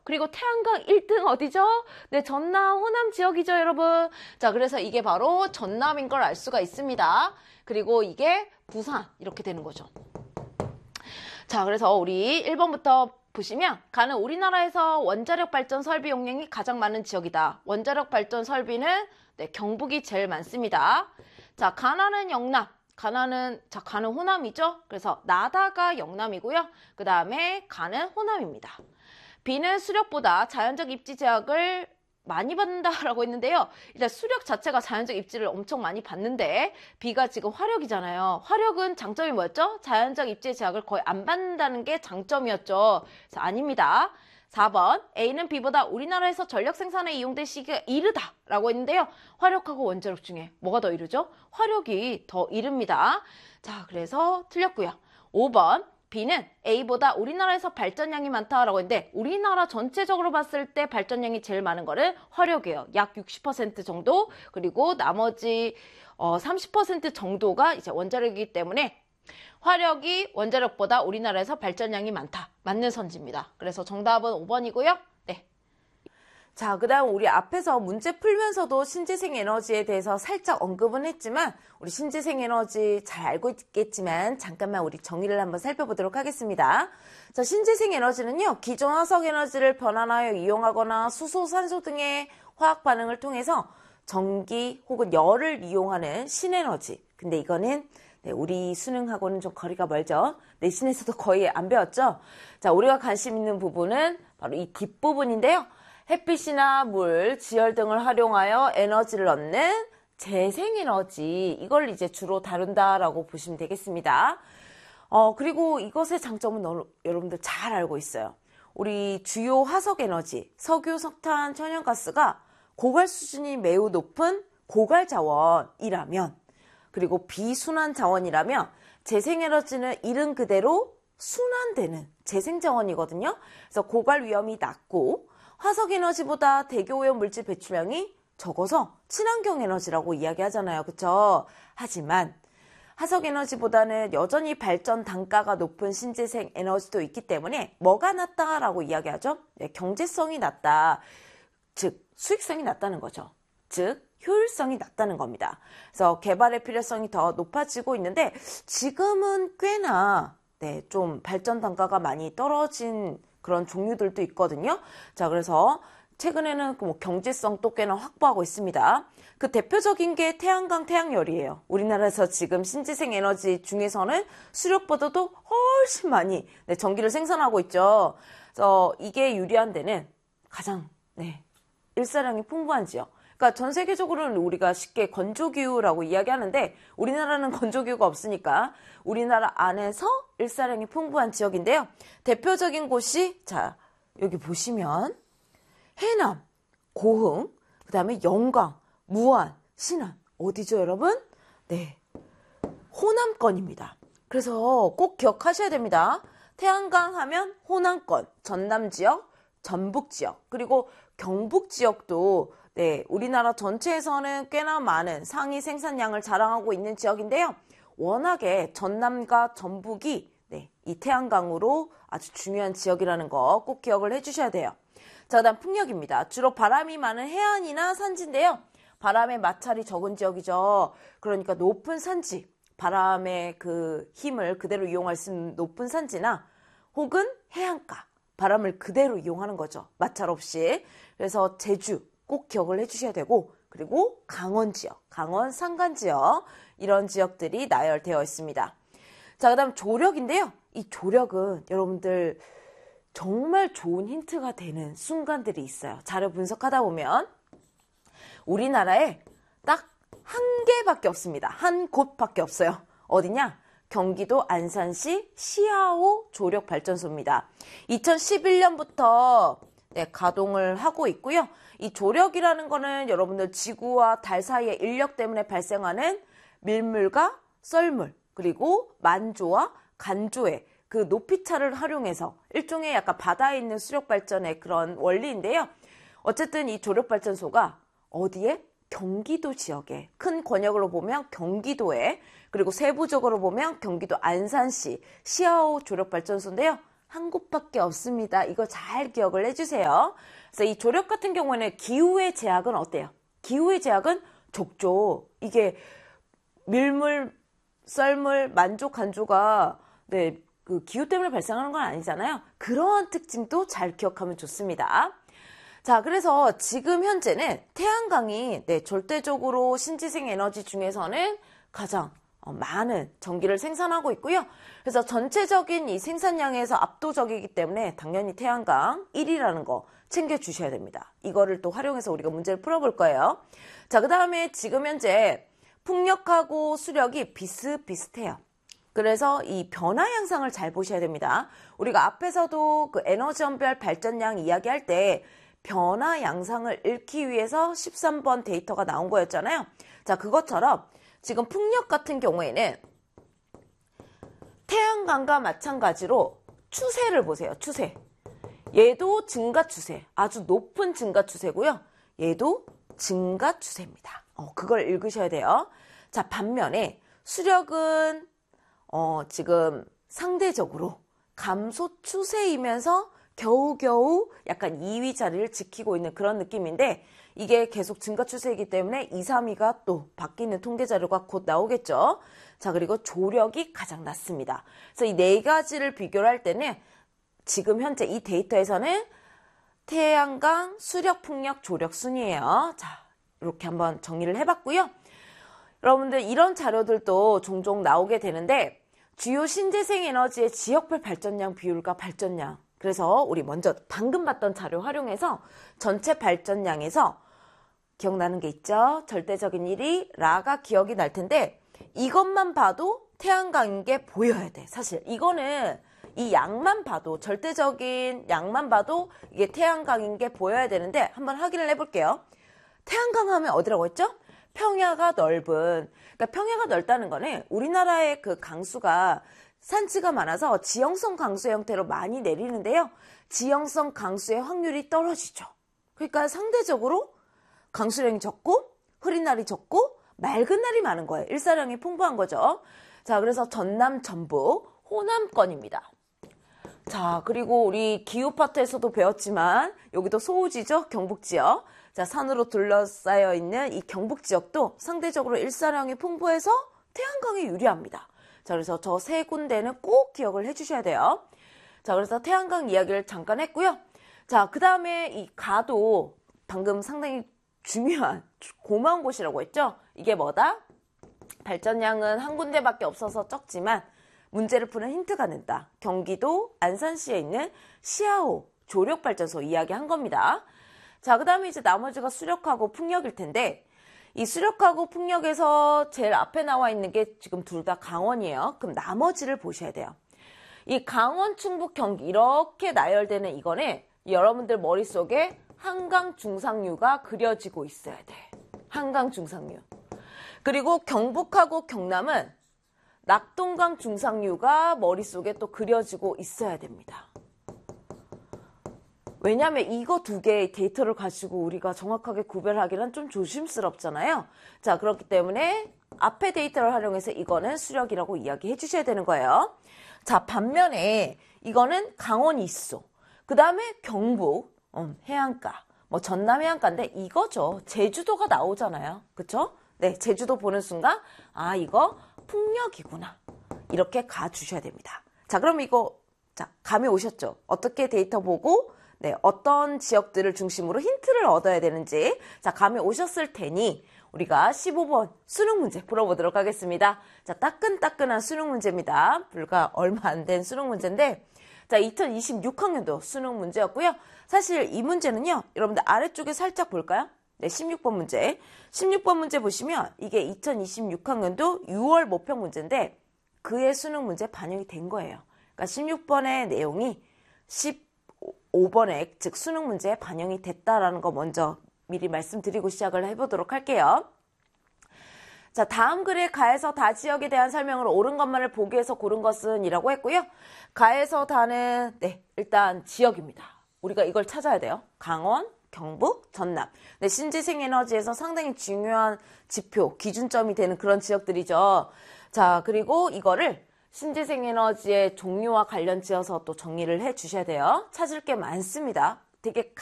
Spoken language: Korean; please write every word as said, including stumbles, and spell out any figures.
그리고 태양광 일 등 어디죠? 네, 전남, 호남 지역이죠, 여러분. 자, 그래서 이게 바로 전남인 걸 알 수가 있습니다. 그리고 이게 부산 이렇게 되는 거죠. 자, 그래서 우리 일 번부터 보시면 가는 우리나라에서 원자력 발전 설비 용량이 가장 많은 지역이다. 원자력 발전 설비는 네, 경북이 제일 많습니다. 자, 가나는 영남. 가나는 자 가는 호남이죠. 그래서 나다가 영남이고요. 그 다음에 가는 호남입니다. 비는 수력보다 자연적 입지 제약을 많이 받는다라고 했는데요. 일단 수력 자체가 자연적 입지를 엄청 많이 받는데 비가 지금 화력이잖아요. 화력은 장점이 뭐였죠? 자연적 입지 제약을 거의 안 받는다는 게 장점이었죠. 그래서 아닙니다. 사 번 A는 B보다 우리나라에서 전력 생산에 이용된 시기가 이르다라고 했는데요. 화력하고 원자력 중에 뭐가 더 이르죠? 화력이 더 이릅니다. 자, 그래서 틀렸고요. 오 번 B는 A보다 우리나라에서 발전량이 많다라고 했는데 우리나라 전체적으로 봤을 때 발전량이 제일 많은 거는 화력이에요. 약 육십 퍼센트 정도. 그리고 나머지 어, 삼십 퍼센트 정도가 이제 원자력이기 때문에 화력이 원자력보다 우리나라에서 발전량이 많다. 맞는 선지입니다. 그래서 정답은 오 번이고요. 네. 자, 그 다음 우리 앞에서 문제 풀면서도 신재생 에너지에 대해서 살짝 언급은 했지만 우리 신재생 에너지 잘 알고 있겠지만 잠깐만 우리 정의를 한번 살펴보도록 하겠습니다. 자, 신재생 에너지는요. 기존 화석 에너지를 변환하여 이용하거나 수소, 산소 등의 화학 반응을 통해서 전기 혹은 열을 이용하는 신에너지. 근데 이거는 네, 우리 수능하고는 좀 거리가 멀죠. 내신에서도 거의 안 배웠죠. 자, 우리가 관심 있는 부분은 바로 이 뒷부분인데요. 햇빛이나 물, 지열 등을 활용하여 에너지를 얻는 재생에너지. 이걸 이제 주로 다룬다라고 보시면 되겠습니다. 어, 그리고 이것의 장점은 너, 여러분들 잘 알고 있어요. 우리 주요 화석 에너지, 석유, 석탄, 천연가스가 고갈 수준이 매우 높은 고갈 자원이라면 그리고 비순환 자원이라면 재생에너지는 이른 그대로 순환되는 재생자원이거든요. 그래서 고갈 위험이 낮고 화석에너지보다 대기오염 물질 배출량이 적어서 친환경 에너지라고 이야기하잖아요. 그렇죠? 하지만 화석에너지보다는 여전히 발전 단가가 높은 신재생 에너지도 있기 때문에 뭐가 낮다라고 이야기하죠? 네, 경제성이 낮다. 즉 수익성이 낮다는 거죠. 즉 효율성이 낮다는 겁니다. 그래서 개발의 필요성이 더 높아지고 있는데 지금은 꽤나 네, 좀 발전 단가가 많이 떨어진 그런 종류들도 있거든요. 자, 그래서 최근에는 뭐 경제성도 꽤나 확보하고 있습니다. 그 대표적인 게 태양광, 태양열이에요. 우리나라에서 지금 신재생 에너지 중에서는 수력보다도 훨씬 많이 네, 전기를 생산하고 있죠. 그래서 이게 유리한 데는 가장 네, 일사량이 풍부한 지역. 그러니까 전 세계적으로는 우리가 쉽게 건조기후라고 이야기하는데 우리나라는 건조기후가 없으니까 우리나라 안에서 일사량이 풍부한 지역인데요. 대표적인 곳이 자 여기 보시면 해남, 고흥, 그 다음에 영광, 무안, 신안 어디죠 여러분? 네, 호남권입니다. 그래서 꼭 기억하셔야 됩니다. 태양광 하면 호남권, 전남 지역, 전북 지역, 그리고 경북 지역도 네, 우리나라 전체에서는 꽤나 많은 상위 생산량을 자랑하고 있는 지역인데요. 워낙에 전남과 전북이 네, 이 태양광으로 아주 중요한 지역이라는 거 꼭 기억을 해주셔야 돼요. 자, 그다음 풍력입니다. 주로 바람이 많은 해안이나 산지인데요. 바람의 마찰이 적은 지역이죠. 그러니까 높은 산지, 바람의 그 힘을 그대로 이용할 수 있는 높은 산지나 혹은 해안가, 바람을 그대로 이용하는 거죠. 마찰 없이. 그래서 제주 꼭 기억을 해주셔야 되고 그리고 강원 지역, 강원 산간 지역 이런 지역들이 나열되어 있습니다. 자, 그 다음 조력인데요. 이 조력은 여러분들 정말 좋은 힌트가 되는 순간들이 있어요. 자료 분석하다 보면 우리나라에 딱 한 개밖에 없습니다. 한 곳밖에 없어요. 어디냐? 경기도 안산시 시아오 조력발전소입니다. 이천십일 년부터 네, 가동을 하고 있고요. 이 조력이라는 거는 여러분들 지구와 달 사이의 인력 때문에 발생하는 밀물과 썰물 그리고 만조와 간조의 그 높이차를 활용해서 일종의 약간 바다에 있는 수력발전의 그런 원리인데요. 어쨌든 이 조력발전소가 어디에? 경기도 지역에 큰 권역으로 보면 경기도에 그리고 세부적으로 보면 경기도 안산시 시아오 조력발전소인데요. 한 곳밖에 없습니다. 이거 잘 기억을 해주세요. 그래서 이 조력 같은 경우에는 기후의 제약은 어때요? 기후의 제약은 좁죠. 이게 밀물, 썰물, 만조, 간조가 네, 그 기후 때문에 발생하는 건 아니잖아요. 그러한 특징도 잘 기억하면 좋습니다. 자, 그래서 지금 현재는 태양광이 네, 절대적으로 신재생 에너지 중에서는 가장 많은 전기를 생산하고 있고요. 그래서 전체적인 이 생산량에서 압도적이기 때문에 당연히 태양광 일 위라는 거 챙겨주셔야 됩니다. 이거를 또 활용해서 우리가 문제를 풀어볼 거예요. 자, 그 다음에 지금 현재 풍력하고 수력이 비슷비슷해요. 그래서 이 변화 양상을 잘 보셔야 됩니다. 우리가 앞에서도 그 에너지원별 발전량 이야기할 때 변화 양상을 읽기 위해서 십삼 번 데이터가 나온 거였잖아요. 자, 그것처럼 지금 풍력 같은 경우에는 태양광과 마찬가지로 추세를 보세요. 추세. 얘도 증가 추세. 아주 높은 증가 추세고요. 얘도 증가 추세입니다. 어, 그걸 읽으셔야 돼요. 자, 반면에 수력은 어, 지금 상대적으로 감소 추세이면서 겨우겨우 약간 이 위 자리를 지키고 있는 그런 느낌인데 이게 계속 증가 추세이기 때문에 이, 삼 위가 또 바뀌는 통계 자료가 곧 나오겠죠. 자, 그리고 조력이 가장 낮습니다. 그래서 이 네 가지를 비교를 할 때는 지금 현재 이 데이터에서는 태양광, 수력, 풍력, 조력 순이에요. 자, 이렇게 한번 정리를 해봤고요. 여러분들 이런 자료들도 종종 나오게 되는데 주요 신재생 에너지의 지역별 발전량 비율과 발전량. 그래서 우리 먼저 방금 봤던 자료 활용해서 전체 발전량에서 기억나는 게 있죠? 절대적인 일 위 라가 기억이 날 텐데 이것만 봐도 태양광인 게 보여야 돼. 사실 이거는 이 양만 봐도 절대적인 양만 봐도 이게 태양광인 게 보여야 되는데 한번 확인을 해볼게요. 태양광 하면 어디라고 했죠? 평야가 넓은. 그러니까 평야가 넓다는 거는 우리나라의 그 강수가 산지가 많아서 지형성 강수의 형태로 많이 내리는데요. 지형성 강수의 확률이 떨어지죠. 그러니까 상대적으로 강수량이 적고 흐린 날이 적고 맑은 날이 많은 거예요. 일사량이 풍부한 거죠. 자, 그래서 전남, 전북, 호남권입니다. 자, 그리고 우리 기후 파트에서도 배웠지만 여기도 소우지죠? 경북 지역. 자, 산으로 둘러싸여 있는 이 경북 지역도 상대적으로 일사량이 풍부해서 태양광에 유리합니다. 자, 그래서 저 세 군데는 꼭 기억을 해주셔야 돼요. 자, 그래서 태양광 이야기를 잠깐 했고요. 자, 그 다음에 이 가도 방금 상당히 중요한 고마운 곳이라고 했죠. 이게 뭐다? 발전량은 한 군데밖에 없어서 적지만 문제를 푸는 힌트가 된다. 경기도 안산시에 있는 시아호 조력발전소 이야기한 겁니다. 자, 그 다음에 이제 나머지가 수력하고 풍력일 텐데 이 수력하고 풍력에서 제일 앞에 나와 있는 게 지금 둘 다 강원이에요. 그럼 나머지를 보셔야 돼요. 이 강원, 충북, 경기 이렇게 나열되는 이거는 여러분들 머릿속에 한강 중상류가 그려지고 있어야 돼. 한강 중상류. 그리고 경북하고 경남은 낙동강 중상류가 머릿속에 또 그려지고 있어야 됩니다. 왜냐하면 이거 두 개의 데이터를 가지고 우리가 정확하게 구별하기는 좀 조심스럽잖아요. 자, 그렇기 때문에 앞에 데이터를 활용해서 이거는 수력이라고 이야기해 주셔야 되는 거예요. 자, 반면에 이거는 강원이 있어. 그 다음에 경북, 음, 해안가, 뭐 전남 해안가인데 이거죠. 제주도가 나오잖아요. 그쵸? 네, 제주도 보는 순간 아, 이거 풍력이구나. 이렇게 가주셔야 됩니다. 자, 그럼 이거 자 감이 오셨죠? 어떻게 데이터 보고 네, 어떤 지역들을 중심으로 힌트를 얻어야 되는지 자 감이 오셨을 테니 우리가 십오 번 수능 문제 풀어보도록 하겠습니다. 자, 따끈따끈한 수능 문제입니다. 불과 얼마 안 된 수능 문제인데 자, 이천이십육 학년도 수능 문제였고요. 사실 이 문제는요, 여러분들 아래쪽에 살짝 볼까요? 네, 십육 번 문제. 십육 번 문제 보시면 이게 이천이십육 학년도 유월 모평 문제인데 그의 수능 문제 반영이 된 거예요. 그러니까 십육 번의 내용이 십오 번에 즉 수능 문제에 반영이 됐다라는 거 먼저 미리 말씀드리고 시작을 해보도록 할게요. 자, 다음 글의 가에서 다 지역에 대한 설명을 옳은 것만을 보기 위해서 고른 것은 이라고 했고요. 가에서 다는 네, 일단 지역입니다. 우리가 이걸 찾아야 돼요. 강원, 경북, 전남. 네, 신재생 에너지에서 상당히 중요한 지표, 기준점이 되는 그런 지역들이죠. 자, 그리고 이거를 신재생 에너지의 종류와 관련 지어서 또 정리를 해 주셔야 돼요. 찾을 게 많습니다. 되게